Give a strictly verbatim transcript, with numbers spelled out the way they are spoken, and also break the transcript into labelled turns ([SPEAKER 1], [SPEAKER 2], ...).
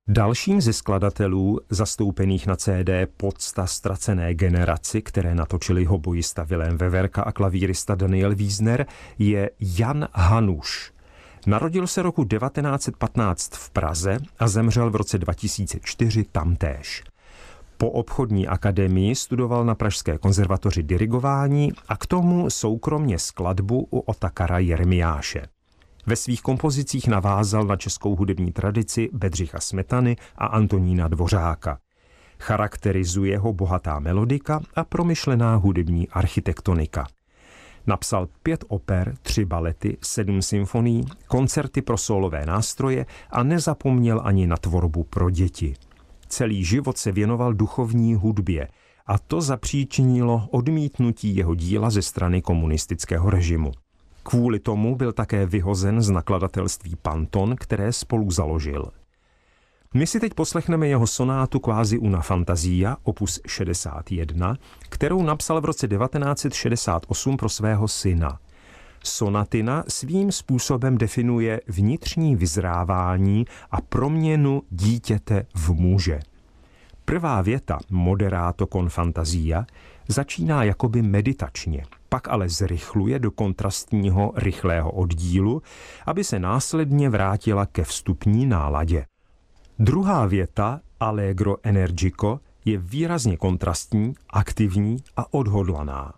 [SPEAKER 1] Dalším ze skladatelů zastoupených na C D Podsta ztracené generaci, které natočili hobojista Vilém Veverka a klavírista Daniel Wiesner, je Jan Hanuš. Narodil se roku devatenáct set patnáct v Praze a zemřel v roce dva tisíce čtyři tamtéž. Po obchodní akademii studoval na Pražské konzervatoři dirigování a k tomu soukromně skladbu u Otakara Jeremiáše. Ve svých kompozicích navázal na českou hudební tradici Bedřicha Smetany a Antonína Dvořáka. Charakterizuje ho bohatá melodika a promyšlená hudební architektonika. Napsal pět oper, tři balety, sedm symfonií, koncerty pro sólové nástroje a nezapomněl ani na tvorbu pro děti. Celý život se věnoval duchovní hudbě a to zapříčinilo odmítnutí jeho díla ze strany komunistického režimu. Kvůli tomu byl také vyhozen z nakladatelství Panton, které spolu založil. My si teď poslechneme jeho sonátu Quasi una fantasia, opus šedesát jedna, kterou napsal v roce devatenáct set šedesát osm pro svého syna. Sonatina svým způsobem definuje vnitřní vyzrávání a proměnu dítěte v muže. Prvá věta Moderato con fantasia začíná jakoby meditačně, pak ale zrychluje do kontrastního rychlého oddílu, aby se následně vrátila ke vstupní náladě. Druhá věta Allegro energico je výrazně kontrastní, aktivní a odhodlaná.